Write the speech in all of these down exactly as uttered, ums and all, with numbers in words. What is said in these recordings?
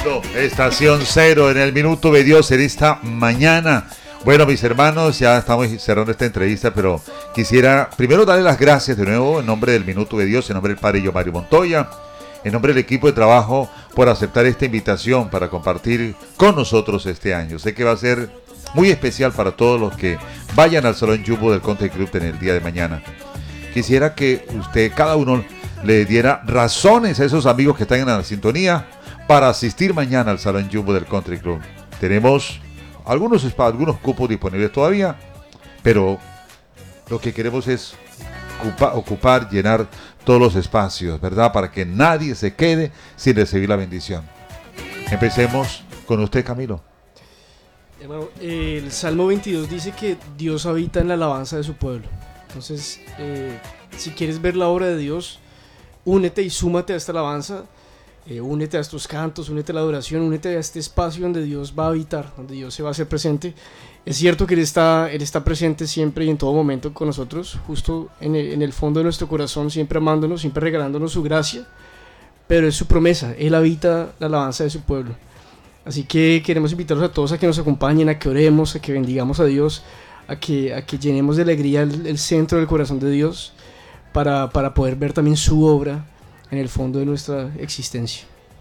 Listo, estación cero en el Minuto de Dios en esta mañana. Bueno, mis hermanos, ya estamos cerrando esta entrevista, pero quisiera primero darle las gracias de nuevo en nombre del Minuto de Dios, en nombre del Padre Yomario Montoya, en nombre del equipo de trabajo, por aceptar esta invitación para compartir con nosotros este año. Sé que va a ser muy especial para todos los que vayan al Salón Jumbo del Country Club en el día de mañana. Quisiera que usted, cada uno, le diera razones a esos amigos que están en la sintonía para asistir mañana al Salón Jumbo del Country Club. Tenemos algunos algunos cupos disponibles todavía, pero lo que queremos es ocupa, ocupar, llenar todos los espacios, ¿verdad? Para que nadie se quede sin recibir la bendición. Empecemos con usted, Camilo. Hermano, eh, el Salmo veintidós dice que Dios habita en la alabanza de su pueblo. Entonces, eh, si quieres ver la obra de Dios, únete y súmate a esta alabanza, eh, únete a estos cantos, únete a la adoración, únete a este espacio donde Dios va a habitar, donde Dios se va a hacer presente. Es cierto que Él está, Él está presente siempre y en todo momento con nosotros, justo en el, en el fondo de nuestro corazón, siempre amándonos, siempre regalándonos su gracia, pero es su promesa, Él habita la alabanza de su pueblo. Así que queremos invitarlos a todos a que nos acompañen, a que oremos, a que bendigamos a Dios, a que, a que llenemos de alegría el, el centro del corazón de Dios para, para poder ver también su obra en el fondo de nuestra existencia.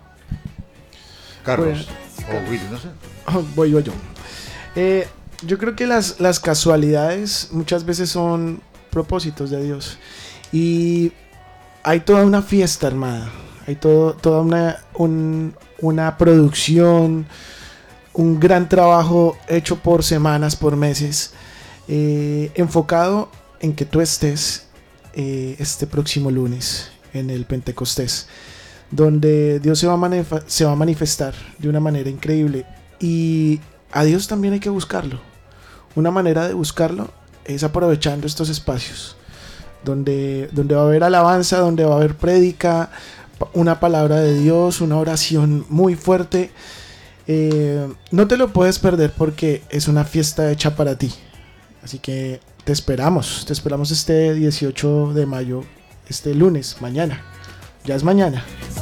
Carlos, o Willy, no sé. Voy yo, yo. Eh, yo creo que las, las casualidades muchas veces son propósitos de Dios. Y hay toda una fiesta armada, hay todo, toda una, un, una producción, un gran trabajo hecho por semanas, por meses, eh, enfocado en que tú estés eh, este próximo lunes en el Pentecostés, donde Dios se va, a manif- se va a manifestar de una manera increíble. Y a Dios también hay que buscarlo. Una manera de buscarlo es aprovechando estos espacios donde, donde va a haber alabanza, donde va a haber prédica, una palabra de Dios, una oración muy fuerte. Eh, no te lo puedes perder porque es una fiesta hecha para ti. Así que te esperamos, te esperamos este dieciocho de mayo, este lunes, mañana. Ya es mañana.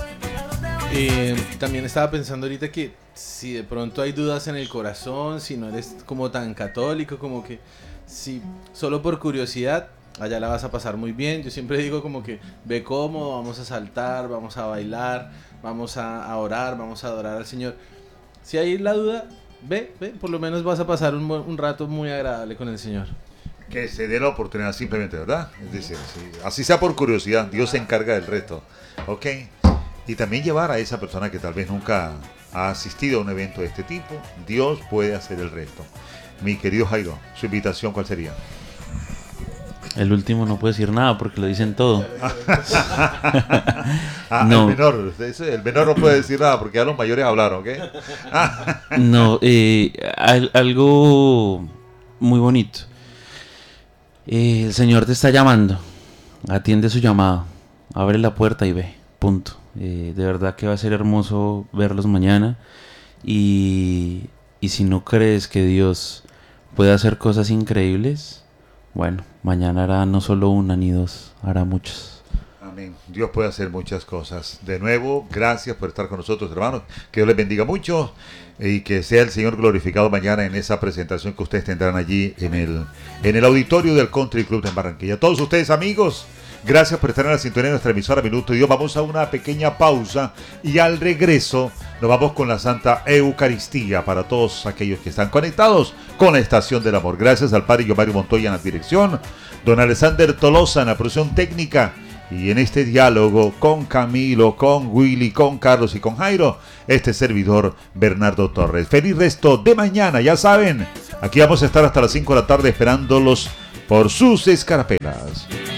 Eh, también estaba pensando ahorita que si de pronto hay dudas en el corazón, si no eres como tan católico, como que si solo por curiosidad, allá la vas a pasar muy bien. Yo siempre digo como que ve cómodo, vamos a saltar, vamos a bailar, vamos a, a orar, vamos a adorar al Señor. Si hay la duda, ve, ve, por lo menos vas a pasar un, un rato muy agradable con el Señor. Que se dé la oportunidad simplemente, ¿verdad? Es decir, sí, así sea por curiosidad, Dios se encarga del resto, ¿ok? Y también llevar a esa persona que tal vez nunca ha asistido a un evento de este tipo, Dios puede hacer el resto. Mi querido Jairo, su invitación, ¿cuál sería? El último no puede decir nada porque lo dicen todo. ah, no. El menor, el menor no puede decir nada porque ya los mayores hablaron, ¿ok? no, eh, al, algo muy bonito. Eh, el Señor te está llamando, atiende su llamado, abre la puerta y ve, punto. Eh, de verdad que va a ser hermoso verlos mañana y, y si no crees que Dios puede hacer cosas increíbles, bueno, mañana hará no solo una ni dos, hará muchas. Amén. Dios puede hacer muchas cosas. De nuevo, gracias por estar con nosotros, hermanos. Que Dios les bendiga mucho y que sea el Señor glorificado mañana en esa presentación que ustedes tendrán allí en el, en el auditorio del Country Club en Barranquilla. Todos ustedes, amigos, gracias por estar en la sintonía de nuestra emisora Minuto de Dios. Vamos a una pequeña pausa y al regreso nos vamos con la Santa Eucaristía para todos aquellos que están conectados con la Estación del Amor. Gracias al Padre Yomario Montoya en la dirección, don Alexander Tolosa en la producción técnica. Y en este diálogo con Camilo, con Willy, con Carlos y con Jairo, este servidor Bernardo Torres. Feliz resto de mañana, ya saben, aquí vamos a estar hasta las cinco de la tarde esperándolos por sus escarapelas.